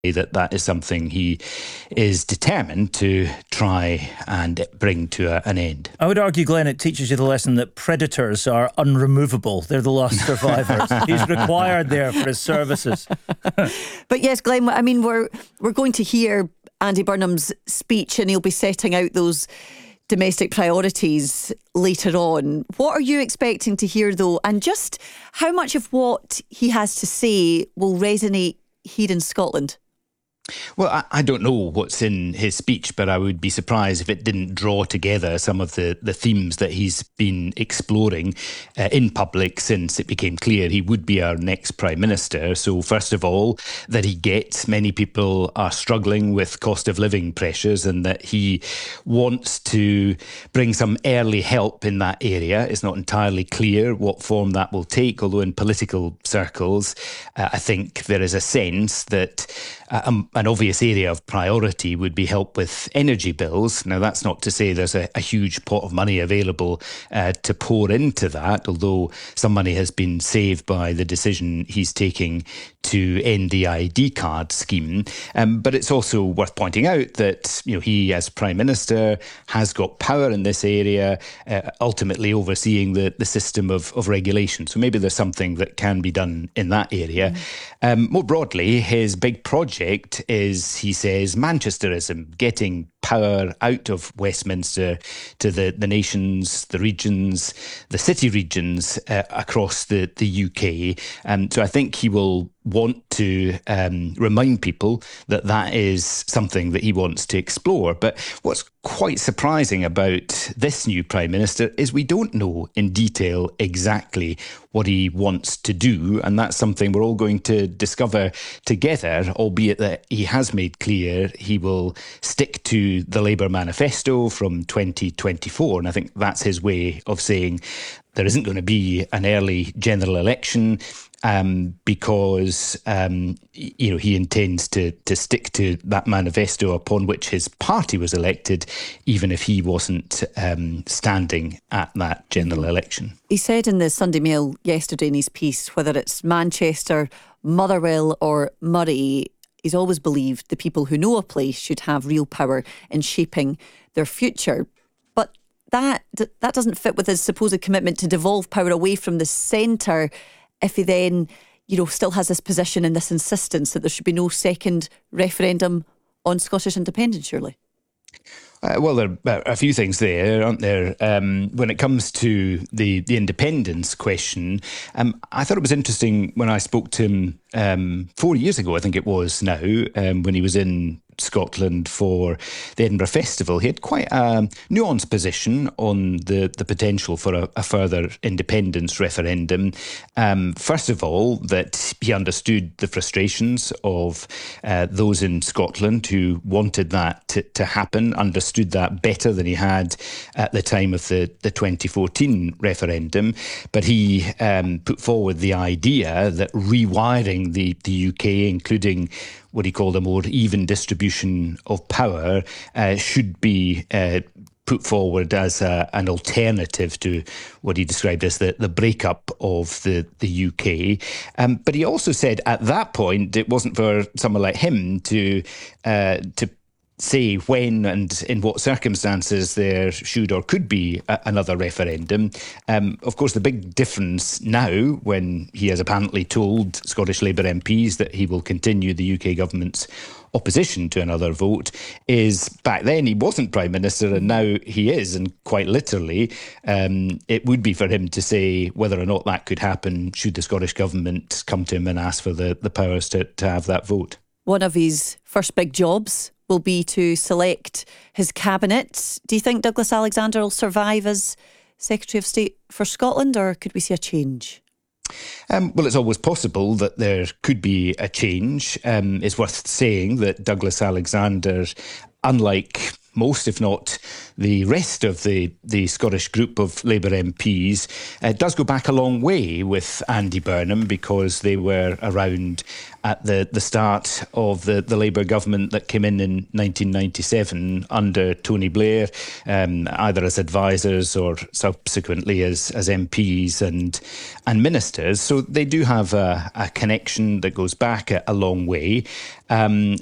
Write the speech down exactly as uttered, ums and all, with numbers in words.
that that is something he is determined to try and bring to a, an end. I would argue, Glenn, it teaches you the lesson that predators are unremovable. They're the last survivors. He's required there for his services. But yes, Glenn, I mean, we're we're going to hear Andy Burnham's speech, and he'll be setting out those domestic priorities later on. What are you expecting to hear, though? And just how much of what he has to say will resonate here in Scotland? Well, I, I don't know what's in his speech, but I would be surprised if it didn't draw together some of the, the themes that he's been exploring uh, in public since it became clear he would be our next Prime Minister. So first of all, that he gets many people are struggling with cost of living pressures and that he wants to bring some early help in that area. It's not entirely clear what form that will take, although in political circles, uh, I think there is a sense that uh, um, an obvious area of priority would be help with energy bills. Now, that's not to say there's a, a huge pot of money available uh, to pour into that, although some money has been saved by the decision he's taking to end the I D card scheme. Um, but it's also worth pointing out that, you know, he as Prime Minister has got power in this area, uh, ultimately overseeing the, the system of, of regulation. So maybe there's something that can be done in that area. Mm. Um, more broadly, his big project is, he says, Manchesterism, getting power out of Westminster to the, the nations, the regions, the city regions uh, across the, the U K. Um, so I think he will want to um, remind people that that is something that he wants to explore. But what's quite surprising about this new Prime Minister is we don't know in detail exactly what he wants to do, and that's something we're all going to discover together, albeit that he has made clear he will stick to the Labour manifesto from twenty twenty-four, and I think that's his way of saying there isn't going to be an early general election um, because um, you know he intends to to stick to that manifesto upon which his party was elected, even if he wasn't um, standing at that general election. He said in the Sunday Mail yesterday in his piece, whether it's Manchester, Motherwell or Murray, he's always believed the people who know a place should have real power in shaping their future. But that that doesn't fit with his supposed commitment to devolve power away from the centre if he then, you know, still has this position and this insistence that there should be no second referendum on Scottish independence, surely. Uh, well, there are a few things there, aren't there? Um, when it comes to the, the independence question, um, I thought it was interesting when I spoke to him um, four years ago, I think it was now, um, when he was in Scotland for the Edinburgh Festival. He had quite a nuanced position on the, the potential for a, a further independence referendum. Um, first of all, that he understood the frustrations of uh, those in Scotland who wanted that to, to happen, understood that better than he had at the time of the, the twenty fourteen referendum. But he um, put forward the idea that rewiring the, the U K, including what he called a more even distribution of power, uh, should be uh, put forward as a, an alternative to what he described as the, the breakup of the, the U K. Um, but he also said at that point it wasn't for someone like him to uh, to say when and in what circumstances there should or could be a, another referendum. Um, of course, the big difference now, when he has apparently told Scottish Labour M Ps that he will continue the U K government's opposition to another vote, is back then he wasn't Prime Minister and now he is, and quite literally um, it would be for him to say whether or not that could happen should the Scottish Government come to him and ask for the, the powers to, to have that vote. One of his first big jobs will be to select his cabinet. Do you think Douglas Alexander will survive as Secretary of State for Scotland, or could we see a change? Um, well, it's always possible that there could be a change. Um, it's worth saying that Douglas Alexander, unlike most, if not the rest of the, the Scottish group of Labour M Ps, uh, does go back a long way with Andy Burnham, because they were around at the, the start of the, the Labour government that came in in nineteen ninety-seven under Tony Blair, um, either as advisors or subsequently as, as M Ps and and ministers. So they do have a, a connection that goes back a, a long way. Um,